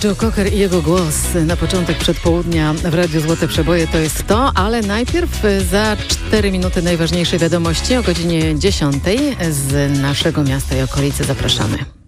Joe Cocker i jego głos na początek przedpołudnia w Radiu Złote Przeboje to jest to, ale najpierw za 4 minuty najważniejsze wiadomości o godzinie 10 z naszego miasta i okolicy zapraszamy.